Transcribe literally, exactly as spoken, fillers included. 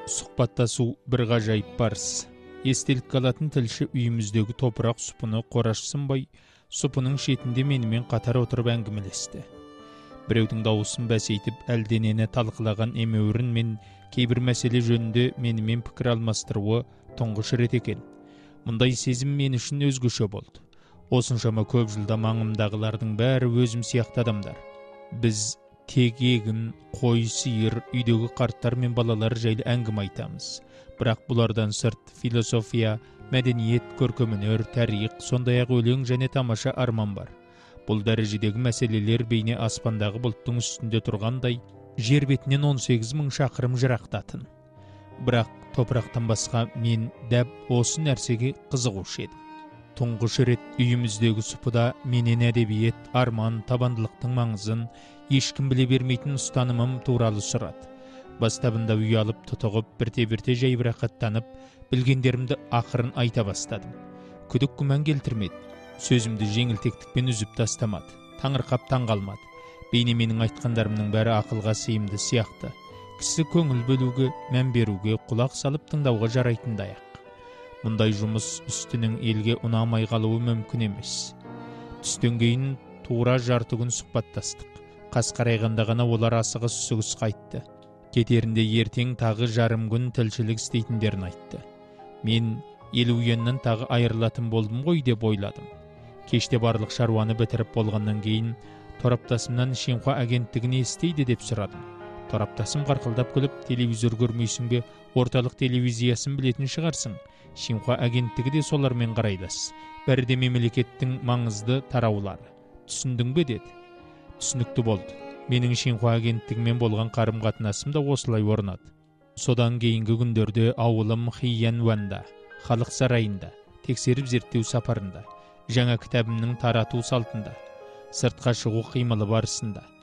Сұхбаттасу бір ғажайып барыс. Естелік қалатын тілші үйіміздегі топырақ сұпыны қорашсынбай, сұпының шетінде менімен қатар отырып әңгімелесті. Біреудің дауысын бәсейтіп, әлденені талқылаған емеурін мен кейбір мәселе жөнінде менімен пікір алмастыруы тұңғыш рет екен. Мұндай сезім мен үшін өзгеше болды. Осыншама көп жылда маңымдағылардың бәрі өзім сияқты адамдар. Біз тек егін, қой, сиыр, үйдегі қарттар мен балалар жайлы әңгіме айтамыз. Бірақ бұлардан сырт философия, мәдениет, көркемөнер, тарих, сондай-ақ өлең және тамаша арман бар. Бұл дәрежедегі мәселелер бейне аспандағы бұлттың үстінде тұрғандай, жер бетінен он сегіз мың шақырым жырақтатын. Бірақ топырақтан басқа мен дәп осы нәрсеге қызығушы едім. Тұңғыш рет үйіміздегі сұпыда менен әдебиет, арман, табандылықтың маңызын ешкім біле бермейтін ұстанымым туралы сұрады. Бастабында ұялып тұтығып, бірте-бірте жайбырақаттанып, білгендерімді ақырын айта бастадым. Күдік күмән келтірмеді. Сөзімді жеңілтектікпен үзіп тастамады. Таңырқап таңғалмады. Бейне менің айтқандарымның бәрі ақылға сыйымды сияқты. Кісі көңіл бөлуге, мән беруге, құлақ салып тыңдауға жарайтындай-ақ. Мұндай жұмыс үстінің елге ұнамай қалуы мүмкін емес. Түстен кейін тура жарты күн сұхбаттастық. Қас қарайғанда ғана олар асығыс-үсігіс қайтты. Кетерінде ертең тағы жарым күн тілшілік істейтіндерін айтты. Мен ел үйеннен тағы айырылатын болдым ғой деп ойладым. Кеште барлық шаруаны бітіріп болғаннан кейін тораптасымнан Шинхуа агенттігіне істейді деп сұрадым. Тораптасым қарқылдап күліп, телевизор көрмейсің бе, орталық телевизиясын білетін шығарсың. Шинхуа агенттігі де солармен қарайлас. Бәрі де мемлекеттің маңызды тараулары. Түсіндің бе деді. Түсінікті болды. Менің Шинхуа агенттігімен болған қарым-қатынасым да осылай орнады. Содан кейінгі күндерде ауылым Хиянуанда, халық сарайында, тексеріп зерттеу сапарында, жаңа кітабымның тарату салтында, сыртқа шығу қимылы барысында,